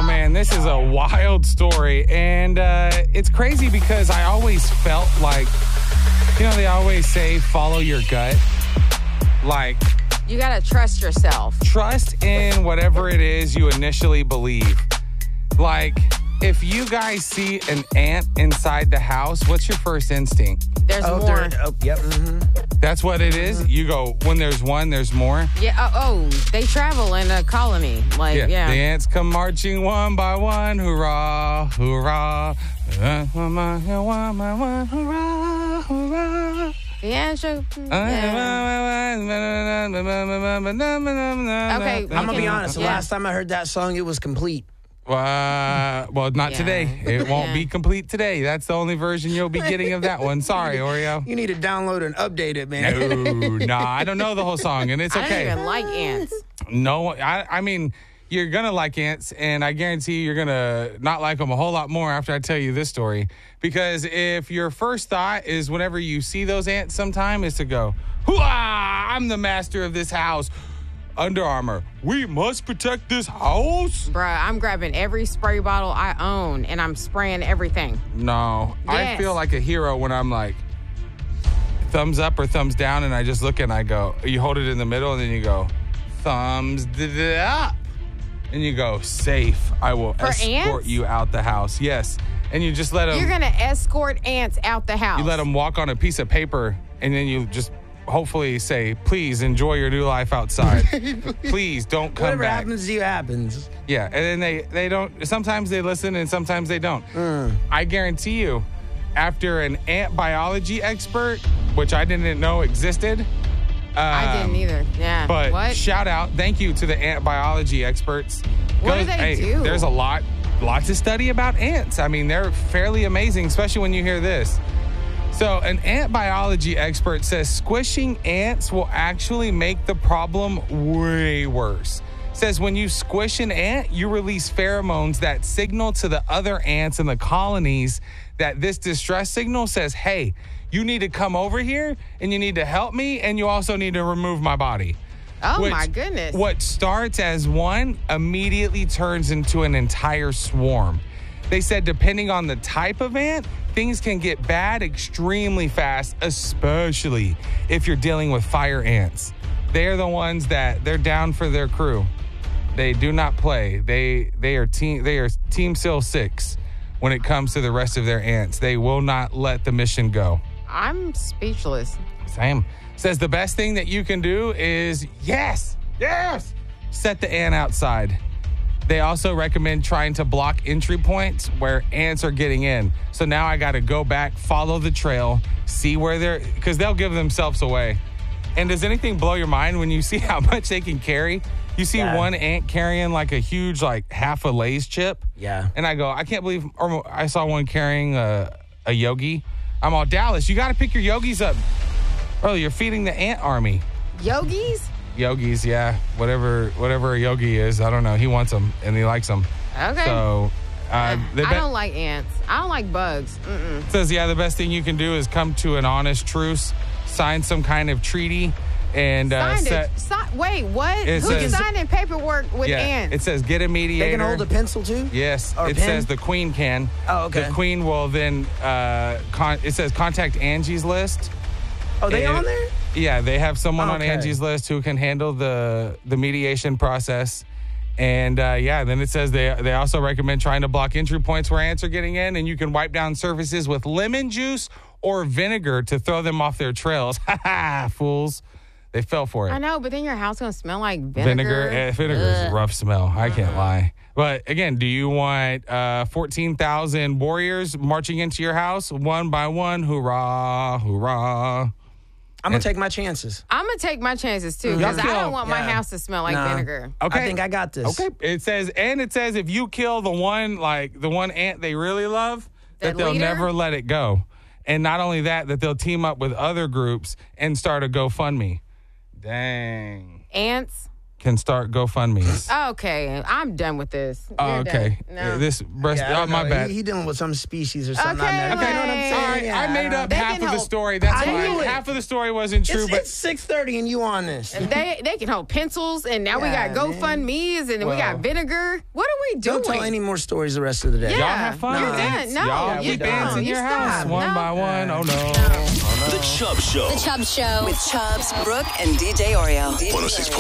Well, man, this is a wild story. And it's crazy because I always felt like, they always say follow your gut. Like, you got to trust yourself. Trust in whatever it is you initially believe. Like, if you guys see an ant inside the house, what's your first instinct? There's more. Yep. Mm-hmm. That's what it is? You go, when there's one, there's more? Yeah. They travel in a colony. The ants come marching one by one. Hurrah, hurrah. Hurrah, hurrah. Yeah, sure. Okay. I'm going to be honest. The last time I heard that song, it was complete. Well, not today. It won't be complete today. That's the only version you'll be getting of that one. Sorry, Oreo. You need to download and update it, man. No, I don't know the whole song, and it's okay. I don't even like ants. No, I mean, you're going to like ants, and I guarantee you're going to not like them a whole lot more after I tell you this story. Because if your first thought is whenever you see those ants sometime is to go, hoo-ah, I'm the master of this house. Under Armour, we must protect this house. Bruh, I'm grabbing every spray bottle I own, and I'm spraying everything. No, Yes. I feel like a hero when I'm like, thumbs up or thumbs down, and I just look and I go, you hold it in the middle, and then you go, thumbs up. And you go, safe. I will escort ants? you out the house. Yes. And you just let them. You're going to escort ants out the house. You let them walk on a piece of paper, and then you just hopefully say, please enjoy your new life outside. Please don't come Whatever back. happens to you happens. Yeah, and then they don't. Sometimes they listen, and sometimes they don't. I guarantee you, after an ant biology expert, which I didn't know existed. I didn't either. Yeah. But what? shout out, thank you to the ant biology experts. What do they do? There's a lot to study about ants. I mean, they're fairly amazing, especially when you hear this. So an ant biology expert says squishing ants will actually make the problem way worse. Says when you squish an ant, you release pheromones that signal to the other ants in the colonies that this distress signal says, hey, you need to come over here and you need to help me and you also need to remove my body. Oh, my goodness. What starts as one immediately turns into an entire swarm. They said depending on the type of ant, things can get bad extremely fast, especially if you're dealing with fire ants. They're the ones that they're down for their crew. They do not play. They are Team SEAL 6 when it comes to the rest of their ants. They will not let the mission go. I'm speechless. Same. Says the best thing that you can do is yes, set the ant outside. They also recommend trying to block entry points where ants are getting in. So now I got to go back, follow the trail, see where because they'll give themselves away. And does anything blow your mind when you see how much they can carry? You see one ant carrying like a huge, like half a Lay's chip. Yeah. And I go, I can't believe, or I saw one carrying a yogi. I'm all, Dallas, you got to pick your yogis up. Oh, you're feeding the ant army. Yogis? Yogis, yeah. Whatever a yogi is, I don't know. He wants them and he likes them. Okay. So, I don't like ants. I don't like bugs. Says, the best thing you can do is come to an honest truce, sign some kind of treaty, and wait, what? Who's signing paperwork with ants? It says get a mediator. They can hold a pencil too? Yes. Or it pen? says the queen can. Oh, okay. The queen will then, it says contact Angie's List. Oh, they on there? Yeah, they have someone on Okay. Angie's List who can handle the mediation process. And then it says they also recommend trying to block entry points where ants are getting in, and you can wipe down surfaces with lemon juice or vinegar to throw them off their trails. Ha ha, fools. They fell for it. I know, but then your house going to smell like vinegar. Vinegar is a rough smell. I can't lie. But again, do you want 14,000 warriors marching into your house one by one? Hoorah, hoorah. I'm going to take my chances. I'm going to take my chances, too, because I don't want my house to smell like vinegar. Okay. I think I got this. Okay. It says if you kill the one ant they really love, that they'll never let it go. And not only that they'll team up with other groups and start a GoFundMe. Dang. Ants? can start GoFundMes. Okay, I'm done with this. Oh, You're okay. done. No. This breast. Yeah, I oh, don't my know. bad. He dealing with some species or something. Okay, You know what I'm saying? All right, Yeah, I made up They half can of the help. story. That's I fine. knew it. Half of the story wasn't true, but It's 6:30 and you on this. They can hold pencils, and now we got Yeah, man. GoFundMe's, and we got vinegar. What are we doing? Don't tell any more stories the rest of the day. Yeah. y'all have fun. You're with done. ants. No, y'all you're keep done. ants in You your stop. house one No. by one. Oh no. The Chubb Show. The Chubb Show with Chubbs, Brooke, and DJ Oreo. 106.7